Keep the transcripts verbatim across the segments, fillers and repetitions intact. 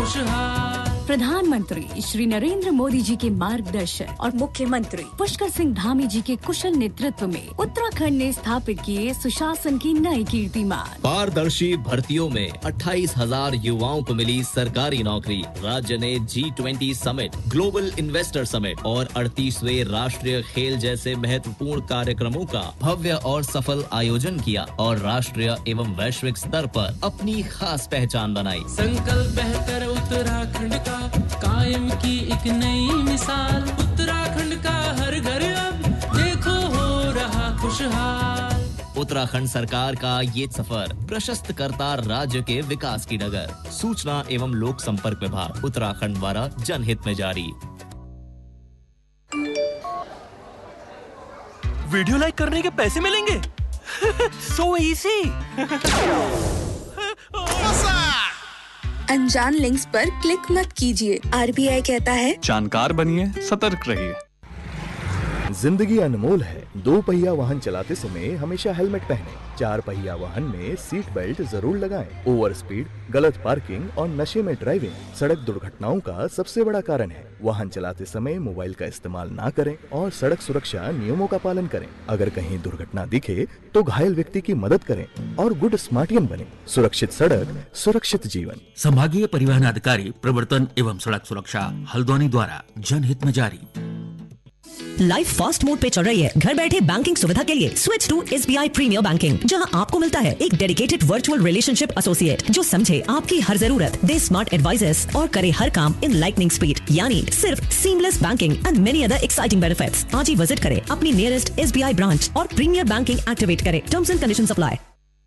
खुशहाल। प्रधानमंत्री श्री नरेंद्र मोदी जी के मार्गदर्शन और मुख्यमंत्री पुष्कर सिंह धामी जी के कुशल नेतृत्व में उत्तराखंड ने स्थापित किए सुशासन की नई कीर्तिमान। पारदर्शी भर्तियों में अट्ठाईस हजार युवाओं को मिली सरकारी नौकरी। राज्य ने G twenty summit, global investor summit और अड़तीसवें राष्ट्रीय खेल जैसे महत्वपूर्ण कार्यक्रमों का भव्य और सफल आयोजन किया और राष्ट्रीय एवं वैश्विक स्तर पर अपनी खास पहचान बनाई। संकल्प बेहतर उत्तराखंड का, कायम की एक नई मिसाल। उत्तराखंड का हर घर अब देखो हो रहा खुशहाल। उत्तराखंड सरकार का ये सफर प्रशस्त करता राज्य के विकास की डगर। सूचना एवं लोक संपर्क विभाग उत्तराखंड द्वारा जनहित में जारी। वीडियो लाइक करने के पैसे मिलेंगे? So easy. अनजान लिंक्स पर क्लिक मत कीजिए। आरबीआई कहता है जानकार बनिए, सतर्क रहिए। जिंदगी अनमोल है। दो पहिया वाहन चलाते समय हमेशा हेलमेट पहनें। चार पहिया वाहन में सीट बेल्ट जरूर लगाएं। ओवर स्पीड, गलत पार्किंग और नशे में ड्राइविंग सड़क दुर्घटनाओं का सबसे बड़ा कारण है। वाहन चलाते समय मोबाइल का इस्तेमाल ना करें और सड़क सुरक्षा नियमों का पालन करें। अगर कहीं दुर्घटना दिखे तो घायल व्यक्ति की मदद करें और गुड स्मार्टियन बने। सुरक्षित सड़क, सुरक्षित जीवन। संभागीय परिवहन अधिकारी प्रवर्तन एवं सड़क सुरक्षा हल्द्वानी द्वारा जनहित में जारी। लाइफ फास्ट मोड पे चल रही है। घर बैठे बैंकिंग सुविधा के लिए switch to SBI premiere banking, जहां आपको मिलता है एक डेडिकेटेड वर्चुअल रिलेशनशिप एसोसिएट जो समझे आपकी हर जरूरत, दे स्मार्ट एडवाइजर्स और करे हर काम इन लाइटनिंग स्पीड। यानी सिर्फ seamless banking and many other exciting benefits. आज ही विजिट करें अपनी नियरेस्ट एसबीआई ब्रांच और प्रीमियर बैंकिंग एक्टिवेट करें। Terms and conditions apply.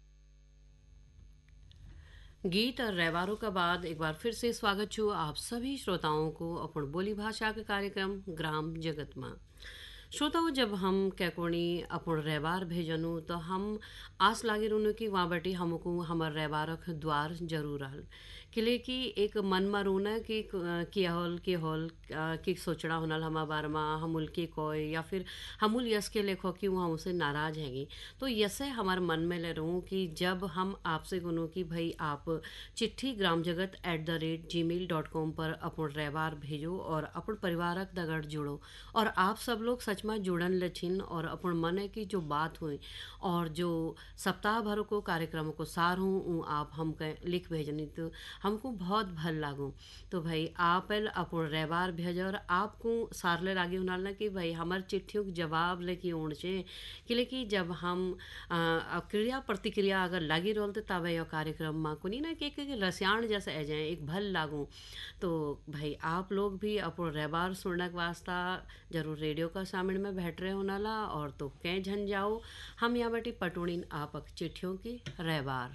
गीत और रैवारों का बाद एक बार फिर से स्वागत छू आप सभी श्रोताओं को अपन बोली भाषा के कार्यक्रम ग्राम जगत में। श्रोताओं, जब हम कैकोणी अपन रैवार भेजनु तो हम आस लागे रहनु कि वहाँ बैठी हमको हमार रैवारक द्वार जरूर आल किले की एक मन में रोना कि किया होल के होल कि सोचना होनल हमार बार में हमूल के कोय या फिर हमूल यस के लेखो कि वो हमसे नाराज हैंगी। तो यसे हमार मन में ले रहूँ कि जब हम आपसे गुनो कि भाई आप चिट्ठी ग्राम जगत at the rate ji mail dot com पर अपन रैवार भेजो और अपन परिवारक दगड़ जुड़ो और आप सब लोग सच में जुड़न लछिन और अपन मन की जो बात हुई और जो सप्ताह भर को कार्यक्रमों को सार हूँ आप हम लिख भेजनी तो हमको बहुत भल लागू। तो भाई आप अपन रैवार भेज और आपको सारले लागे होना कि भाई हमार चिट्ठियों के जवाब लेके ओढ़ छे कि कि जब हम आ, क्रिया प्रतिक्रिया अगर लगी रोल तो तब यह कार्यक्रम में को नहीं ना कि, कि रसियाण जैसे आ जाए एक भल लागू। तो भाई आप लोग भी अपन रैवार सुनने के वास्ता जरूर रेडियो का सामने में बैठ रहे होना ला और तो कहीं झन जाओ हम यहाँ बैठी पटोड़ीन आप चिट्ठियों की रैवार।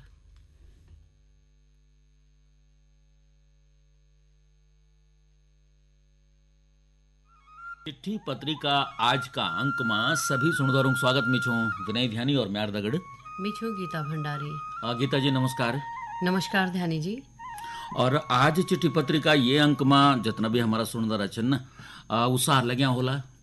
चिट्ठी पत्रिका आज का अंक में सभी सुनदारों को स्वागत। मिछो विनय ध्यानी और म्यार दगड़। मिछो गीता भंडारी। गीता जी नमस्कार। नमस्कार ध्यानी जी। और आज चिट्ठी पत्रिका ये अंक में जितना भी हमारा सुनदार अचन उत्साह लग्या होला